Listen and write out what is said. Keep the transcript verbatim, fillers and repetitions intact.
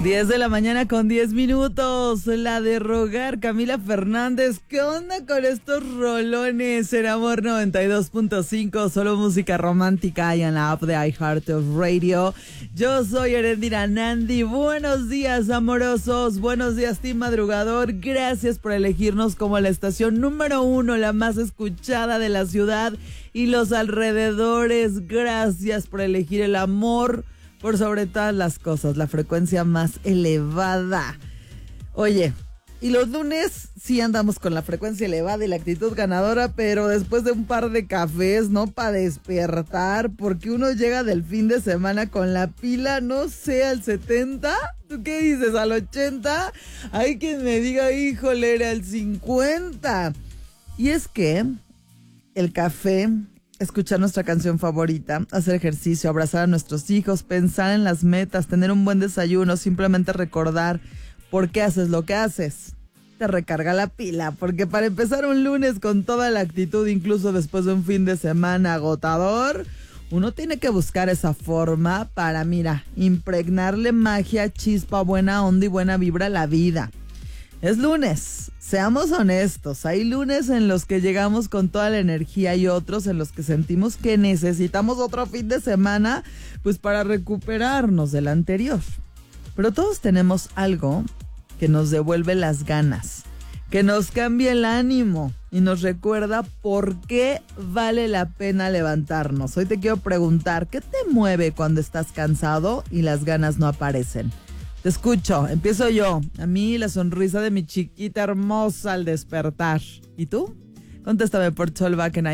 diez de la mañana con diez minutos, la de rogar, Camila Fernández. ¿Qué onda con estos rolones? En Amor noventa y dos punto cinco, solo música romántica y en la app de iHeartRadio. Yo soy Erendira Nandi. Buenos días, amorosos. Buenos días, team madrugador. Gracias por elegirnos como la estación número uno, la más escuchada de la ciudad y los alrededores. Gracias por elegir el amor por sobre todas las cosas, la frecuencia más elevada. Oye, y los lunes sí andamos con la frecuencia elevada y la actitud ganadora, pero después de un par de cafés, ¿no? Para despertar, porque uno llega del fin de semana con la pila, no sé, al setenta. ¿Tú qué dices? ¿Al ochenta? Hay quien me diga, híjole, era al cincuenta. Y es que el café, escuchar nuestra canción favorita, hacer ejercicio, abrazar a nuestros hijos, pensar en las metas, tener un buen desayuno, simplemente recordar por qué haces lo que haces, te recarga la pila, porque para empezar un lunes con toda la actitud, incluso después de un fin de semana agotador, uno tiene que buscar esa forma para, mira, impregnarle magia, chispa, buena onda y buena vibra a la vida. Es lunes, seamos honestos, hay lunes en los que llegamos con toda la energía y otros en los que sentimos que necesitamos otro fin de semana, pues para recuperarnos del anterior. Pero todos tenemos algo que nos devuelve las ganas, que nos cambia el ánimo y nos recuerda por qué vale la pena levantarnos. Hoy te quiero preguntar, ¿qué te mueve cuando estás cansado y las ganas no aparecen? Te escucho, empiezo yo. A mí la sonrisa de mi chiquita hermosa al despertar. ¿Y tú? Contéstame por Cholback en